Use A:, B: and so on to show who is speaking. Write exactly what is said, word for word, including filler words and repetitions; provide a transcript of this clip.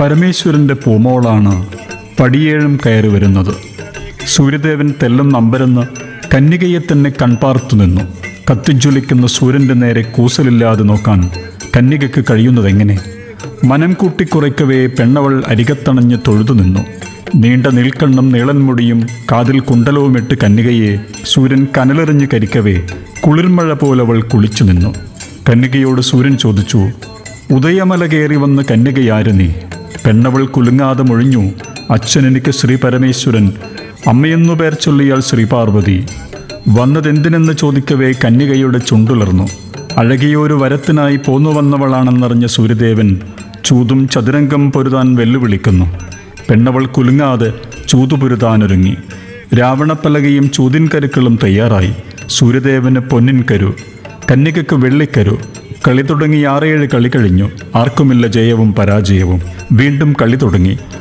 A: പരമേശ്വരൻ്റെ പൂമോളാണ് പടിയേഴും കയറി വരുന്നത്. സൂര്യദേവൻ തെല്ലും നമ്പരെന്ന് കന്യകയെ തന്നെ കൺപാർത്തു നിന്നു. കത്തിജ്വലിക്കുന്ന സൂര്യൻ്റെ നേരെ കൂസലില്ലാതെ നോക്കാൻ കന്യകയ്ക്ക് കഴിയുന്നതെങ്ങനെ? മനം കൂട്ടിക്കുറയ്ക്കവേ പെണ്ണവൾ അരികത്തണഞ്ഞ് തൊഴുതു നിന്നു. നീണ്ട നീൽക്കണ്ണും നീളൻമുടിയും കാതിൽ കുണ്ടലവുമിട്ട് കന്യകയെ സൂര്യൻ കനലെറിഞ്ഞ് കരിക്കവേ കുളിർമഴ പോലവൾ കുളിച്ചു നിന്നു. കന്യകയോട് സൂര്യൻ ചോദിച്ചു, ഉദയമല കയറി വന്ന് കന്യകയാര് നീ? പെണ്ണവൾ കുലുങ്ങാതെ മൊഴിഞ്ഞു, അച്ഛൻ എനിക്ക് ശ്രീ പരമേശ്വരൻ, അമ്മയെന്നു പേർ ചൊല്ലിയാൽ ശ്രീപാർവതി. വന്നതെന്തിനെന്ന് ചോദിക്കവേ കന്യകയുടെ ചുണ്ടുലർന്നു. അഴകിയൊരു വരത്തിനായി പോന്നു വന്നവളാണെന്നറിഞ്ഞ സൂര്യദേവൻ ചൂതും ചതുരംഗം പൊരുതാൻ വെല്ലുവിളിക്കുന്നു. പെണ്ണവൾ കുലുങ്ങാതെ ചൂതുപൊരുതാനൊരുങ്ങി. രാവണപ്പലകയും ചൂതിൻ കരുക്കളും തയ്യാറായി. സൂര്യദേവന് പൊന്നിൻ കരു, കന്യകയ്ക്ക് വെള്ളിക്കരു. കളി തുടങ്ങി ആറേഴ് കളി കഴിഞ്ഞു. ആർക്കുമില്ല ജയവും പരാജയവും. വീണ്ടും കളി തുടങ്ങി.